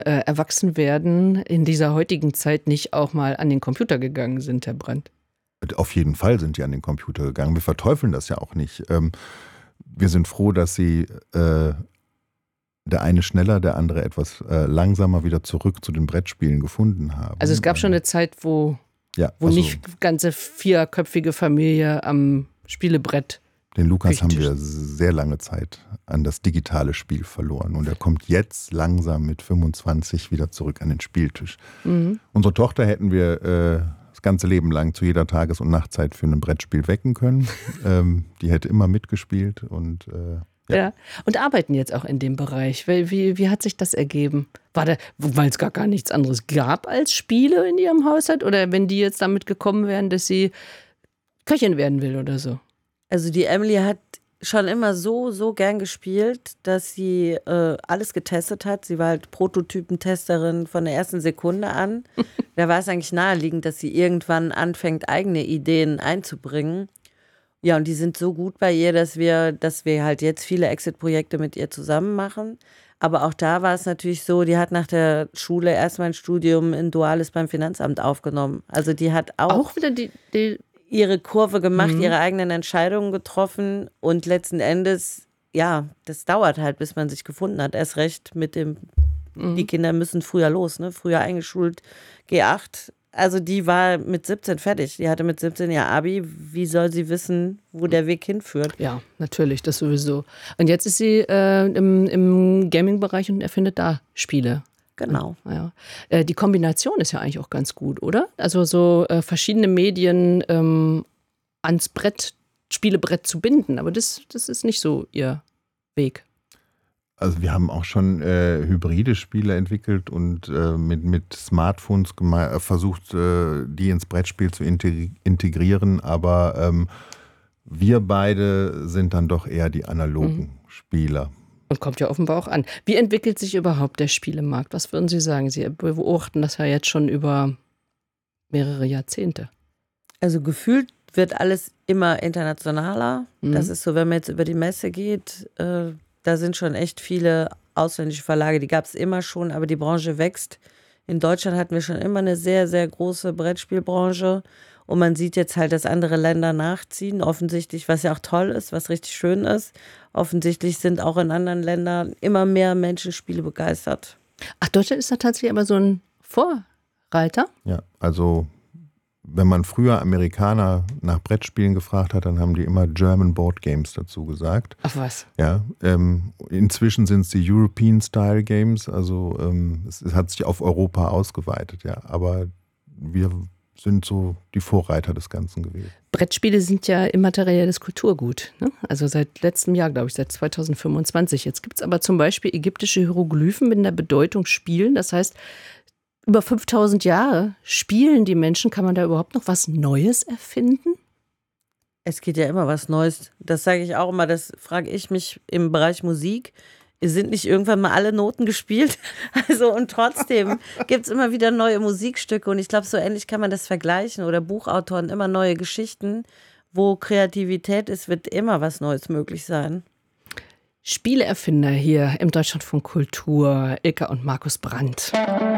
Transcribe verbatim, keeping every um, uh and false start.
äh, Erwachsenwerden in dieser heutigen Zeit nicht auch mal an den Computer gegangen sind, Herr Brandt? Auf jeden Fall sind die an den Computer gegangen. Wir verteufeln das ja auch nicht. Ähm, wir sind froh, dass sie äh, der eine schneller, der andere etwas äh, langsamer wieder zurück zu den Brettspielen gefunden haben. Also es gab schon eine Zeit, wo, ja, wo also, nicht ganze vierköpfige Familie am Spielebrett. Den Lukas Küchentisch. haben wir sehr lange Zeit an das digitale Spiel verloren. Und er kommt jetzt langsam mit fünfundzwanzig wieder zurück an den Spieltisch. Mhm. Unsere Tochter hätten wir äh, das ganze Leben lang zu jeder Tages- und Nachtzeit für ein Brettspiel wecken können. ähm, die hätte immer mitgespielt und äh, Ja. ja, und arbeiten jetzt auch in dem Bereich. Wie, wie, wie hat sich das ergeben? War da, weil es gar, gar nichts anderes gab als Spiele in ihrem Haushalt? Oder wenn die jetzt damit gekommen wären, dass sie Köchin werden will oder so? Also die Emily hat schon immer so, so gern gespielt, dass sie äh, alles getestet hat. Sie war halt Prototypentesterin von der ersten Sekunde an. Da war es eigentlich naheliegend, dass sie irgendwann anfängt, eigene Ideen einzubringen. Ja, und die sind so gut bei ihr, dass wir, dass wir halt jetzt viele Exit-Projekte mit ihr zusammen machen. Aber auch da war es natürlich so, die hat nach der Schule erstmal ein Studium in Duales beim Finanzamt aufgenommen. Also die hat auch, Auch wieder die, die ihre Kurve gemacht, Mhm. ihre eigenen Entscheidungen getroffen und letzten Endes, ja, das dauert halt, bis man sich gefunden hat. Erst recht mit dem, die Kinder müssen früher los, ne? Früher eingeschult, G acht. Also die war mit siebzehn fertig. Die hatte mit siebzehn ihr Abi. Wie soll sie wissen, wo der Weg hinführt? Ja, natürlich, das sowieso. Und jetzt ist sie äh, im, im Gaming-Bereich und erfindet da Spiele. Genau. Ja. Äh, die Kombination ist ja eigentlich auch ganz gut, oder? Also so äh, verschiedene Medien ähm, ans Brett, Spielebrett zu binden. Aber das, das ist nicht so ihr Weg. Also wir haben auch schon äh, hybride Spiele entwickelt und äh, mit, mit Smartphones geme- äh, versucht, äh, die ins Brettspiel zu integ- integrieren. Aber ähm, wir beide sind dann doch eher die analogen mhm. Spieler. Und kommt ja offenbar auch an. Wie entwickelt sich überhaupt der Spielemarkt? Was würden Sie sagen? Sie beobachten das ja jetzt schon über mehrere Jahrzehnte. Also gefühlt wird alles immer internationaler. Mhm. Das ist so, wenn man jetzt über die Messe geht, äh, da sind schon echt viele ausländische Verlage, die gab es immer schon, aber die Branche wächst. In Deutschland hatten wir schon immer eine sehr, sehr große Brettspielbranche und man sieht jetzt halt, dass andere Länder nachziehen, offensichtlich, was ja auch toll ist, was richtig schön ist. Offensichtlich sind auch in anderen Ländern immer mehr Menschen Spiele begeistert. Ach, Deutschland ist da tatsächlich aber so ein Vorreiter? Ja, also wenn man früher Amerikaner nach Brettspielen gefragt hat, dann haben die immer German Board Games dazu gesagt. Ach was. Ja, ähm, inzwischen sind es die European Style Games, also ähm, es, es hat sich auf Europa ausgeweitet, ja. Aber wir sind so die Vorreiter des Ganzen gewesen. Brettspiele sind ja immaterielles Kulturgut, ne? Also seit letztem Jahr, glaube ich, seit zweitausendfünfundzwanzig. Jetzt gibt es aber zum Beispiel ägyptische Hieroglyphen mit der Bedeutung Spielen. Das heißt, über fünftausend Jahre spielen die Menschen. Kann man da überhaupt noch was Neues erfinden? Es geht ja immer was Neues. Das sage ich auch immer, das frage ich mich im Bereich Musik. Sind nicht irgendwann mal alle Noten gespielt? Also und trotzdem gibt es immer wieder neue Musikstücke und ich glaube, so ähnlich kann man das vergleichen oder Buchautoren, immer neue Geschichten. Wo Kreativität ist, wird immer was Neues möglich sein. Spieleerfinder hier im Deutschlandfunk Kultur, Ilka und Markus Brandt.